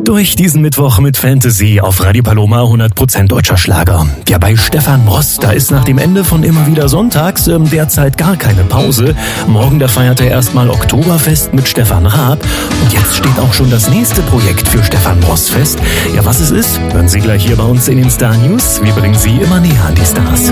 Durch diesen Mittwoch mit Fantasy auf Radio Paloma 100% deutscher Schlager. Ja, bei Stefan Ross, da ist nach dem Ende von Immer wieder sonntags derzeit gar keine Pause. Morgen, da feiert er erstmal Oktoberfest mit Stefan Raab. Und jetzt steht auch schon das nächste Projekt für Stefan Ross fest. Ja, was es ist, hören Sie gleich hier bei uns in den Star News. Wir bringen Sie immer näher an die Stars.